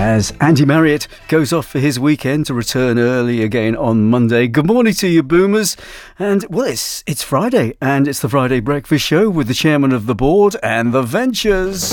as Andy Marriott goes off for his weekend to return early again on Monday. Good morning to you, Boomers. And, well, it's Friday, and it's the Friday Breakfast Show with the chairman of the board and the Ventures.